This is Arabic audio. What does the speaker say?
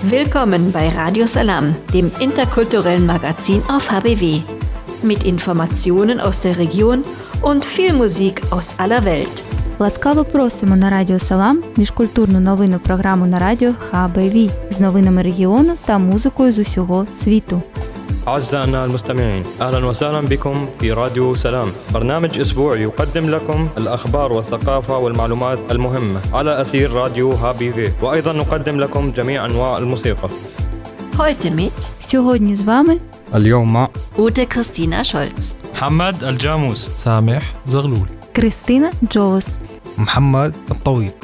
Willkommen bei Radio Salam, dem interkulturellen Magazin auf HBW. Mit Informationen aus der Region und viel Musik aus aller Welt. Ласкаво просимо на Радіо Салам, міжкультурну новинну програму на радіо HBW з новинами регіону та музикою з усього світу. أعزائنا المستمعين، أهلا وسهلا بكم في راديو سلام، برنامج أسبوعي يقدم لكم الأخبار والثقافة والمعلومات المهمة على أثير راديو HBW، وأيضا نقدم لكم جميع أنواع الموسيقى. Heute mit Сьогодні з вами اليوم مع Ute Christina Scholz, محمد الجاموس، سامح زغلول، Кристина Джолос. محمد الطويل.